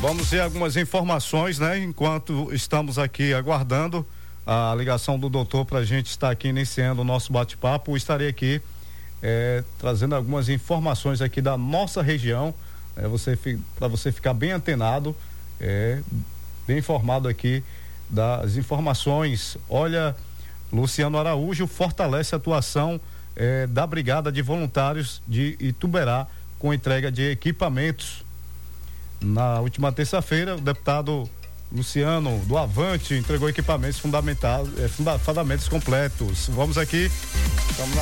Vamos ver algumas informações, né? Enquanto estamos aqui aguardando a ligação do doutor para a gente estar aqui iniciando o nosso bate-papo, estarei aqui trazendo algumas informações aqui da nossa região, para você ficar bem antenado, bem informado aqui das informações. Olha, Luciano Araújo fortalece a atuação da Brigada de Voluntários de Ituberá com entrega de equipamentos. Na última terça-feira, o deputado Luciano do Avante entregou equipamentos fundamentais, fundamentos completos. Vamos aqui, estamos